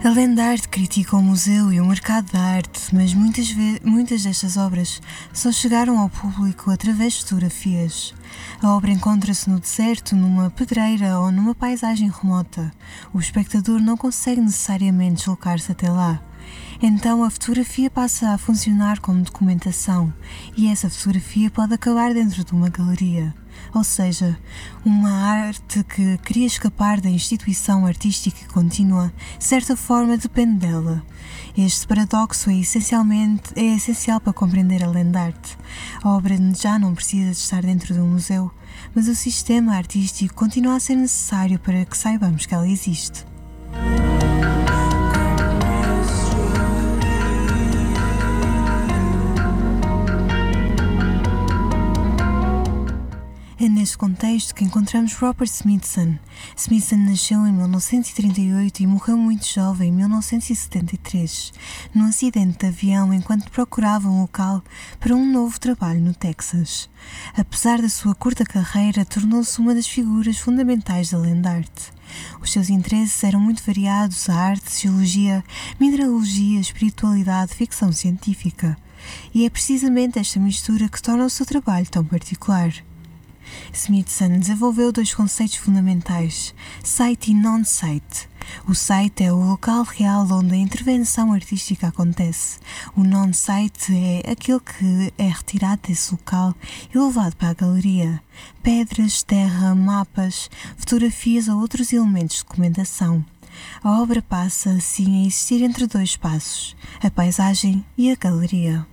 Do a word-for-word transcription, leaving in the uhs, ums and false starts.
A Lendarte critica o museu e o mercado da arte, mas muitas, ve- muitas destas obras só chegaram ao público através de fotografias. A obra encontra-se no deserto, numa pedreira ou numa paisagem remota. O espectador não consegue necessariamente deslocar-se até lá. Então a fotografia passa a funcionar como documentação e essa fotografia pode acabar dentro de uma galeria. Ou seja, uma arte que queria escapar da instituição artística contínua, de certa forma depende dela. Este paradoxo é, essencialmente, é essencial para compreender a Lendarte. A obra já não precisa de estar dentro de um museu, mas o sistema artístico continua a ser necessário para que saibamos que ela existe. É neste contexto que encontramos Robert Smithson. Smithson nasceu em mil novecentos e trinta e oito e morreu muito jovem, em mil novecentos e setenta e três, num acidente de avião enquanto procurava um local para um novo trabalho no Texas. Apesar da sua curta carreira, tornou-se uma das figuras fundamentais da Lendarte. Os seus interesses eram muito variados: a arte, geologia, mineralogia, espiritualidade, ficção científica. E é precisamente esta mistura que torna o seu trabalho tão particular. Smithson desenvolveu dois conceitos fundamentais: site e non-site. O site é o local real onde a intervenção artística acontece. O non-site é aquele que é retirado desse local e levado para a galeria. Pedras, terra, mapas, fotografias ou outros elementos de documentação. A obra passa, assim, a existir entre dois espaços: a paisagem e a galeria.